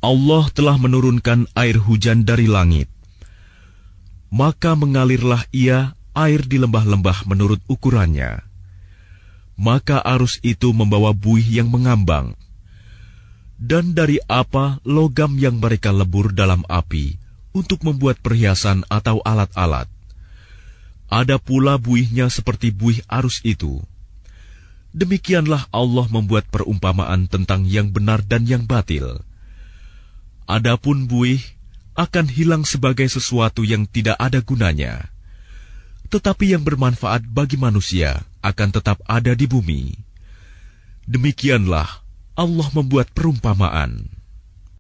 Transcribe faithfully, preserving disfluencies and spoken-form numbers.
Allah telah menurunkan air hujan dari langit. Maka mengalirlah ia air di lembah-lembah menurut ukurannya. Maka arus itu membawa buih yang mengambang. Dan dari apa logam yang mereka lebur dalam api untuk membuat perhiasan atau alat-alat. Ada pula buihnya seperti buih arus itu. Demikianlah Allah membuat perumpamaan tentang yang benar dan yang batil. Adapun buih akan hilang sebagai sesuatu yang tidak ada gunanya, tetapi yang bermanfaat bagi manusia akan tetap ada di bumi. Demikianlah Allah membuat perumpamaan.